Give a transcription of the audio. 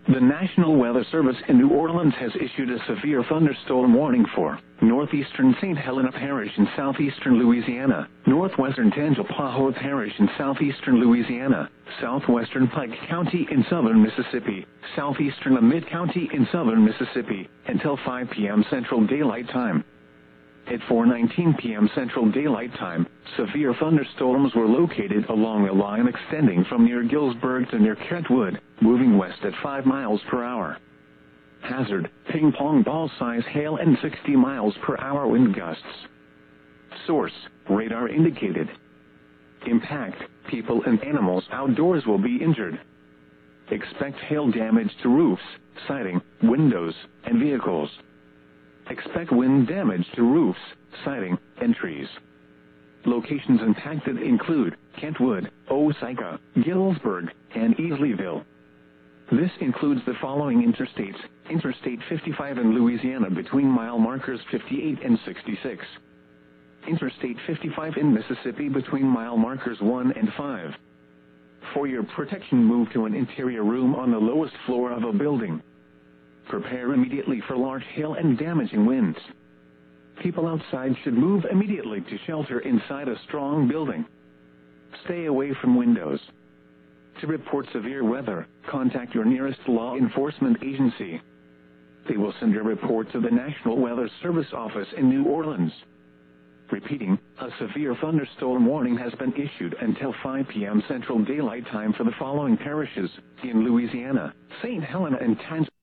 The National Weather Service in New Orleans has issued a severe thunderstorm warning for northeastern St. Helena Parish in southeastern Louisiana, northwestern Tangipahoa Parish in southeastern Louisiana, southwestern Pike County in southern Mississippi, southeastern Amite County in southern Mississippi, until 5 p.m. Central Daylight Time. At 4:19 p.m. Central Daylight Time, severe thunderstorms were located along a line extending from near Gillsburg to near Kentwood, moving west at 5 miles per hour. Hazard, ping-pong ball-size hail and 60 miles per hour wind gusts. Source, radar indicated. Impact, people and animals outdoors will be injured. Expect hail damage to roofs, siding, windows, and vehicles. Expect wind damage to roofs, siding, and trees. Locations impacted include Kentwood, Osaka, Gillsburg, and Easleyville. This includes the following interstates: Interstate 55 in Louisiana between mile markers 58 and 66. Interstate 55 in Mississippi between mile markers 1 and 5. For your protection, move to an interior room on the lowest floor of a building. Prepare immediately for large hail and damaging winds. People outside should move immediately to shelter inside a strong building. Stay away from windows. To report severe weather, contact your nearest law enforcement agency. They will send your report to the National Weather Service office in New Orleans. Repeating, a severe thunderstorm warning has been issued until 5 p.m. Central Daylight Time for the following parishes in Louisiana: St. Helena and Tangipahoa.